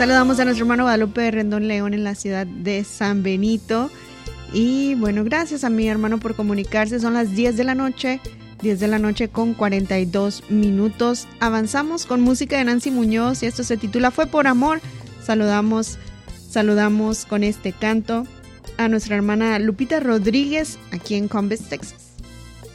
Saludamos a nuestro hermano Guadalupe Rendón León en la ciudad de San Benito. Y bueno, gracias a mi hermano por comunicarse. Son las 10 de la noche con 42 minutos. Avanzamos con música de Nancy Muñoz y esto se titula Fue por amor. Saludamos con este canto a nuestra hermana Lupita Rodríguez aquí en Columbus, Texas.